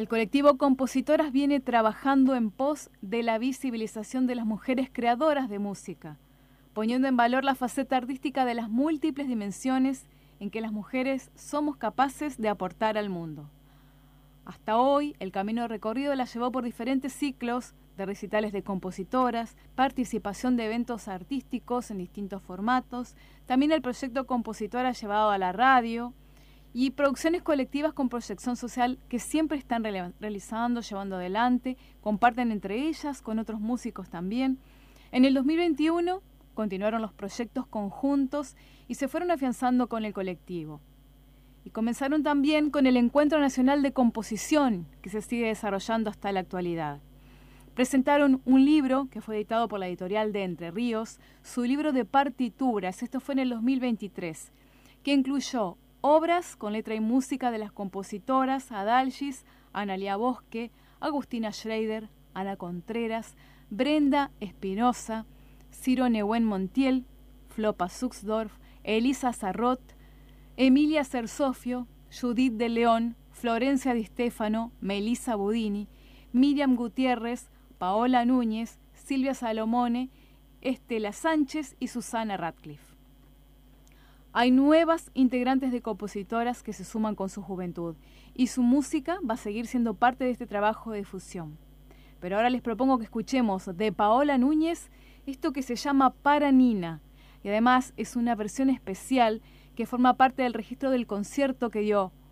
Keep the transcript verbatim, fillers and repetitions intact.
El colectivo Compositoras viene trabajando en pos de la visibilización de las mujeres creadoras de música, poniendo en valor la faceta artística de las múltiples dimensiones en que las mujeres somos capaces de aportar al mundo. Hasta hoy, el camino recorrido la llevó por diferentes ciclos de recitales de compositoras, participación de eventos artísticos en distintos formatos, también el proyecto Compositora llevado a la radio y producciones colectivas con proyección social que siempre están re- realizando, llevando adelante, comparten entre ellas, con otros músicos también. En el dos mil veintiuno continuaron los proyectos conjuntos y se fueron afianzando con el colectivo. Y comenzaron también con el Encuentro Nacional de Composición, que se sigue desarrollando hasta la actualidad. Presentaron un libro que fue editado por la editorial de Entre Ríos, su libro de partituras, esto fue en el dos mil veintitrés, que incluyó obras con letra y música de las compositoras Adalgis, Analia Bosque, Agustina Schreider, Ana Contreras, Brenda Espinosa, Ciro Nehuen Montiel, Flopa Suxdorf, Elisa Sarrot, Emilia Cersofio, Judith de León, Florencia Di Stefano, Melissa Budini, Miriam Gutiérrez, Paola Núñez, Silvia Salomone, Estela Sánchez y Susana Radcliffe. Hay nuevas integrantes de compositoras que se suman con su juventud y su música va a seguir siendo parte de este trabajo de difusión. Pero ahora les propongo que escuchemos de Paola Núñez esto que se llama Para Nina y además es una versión especial que forma parte del registro del concierto que dio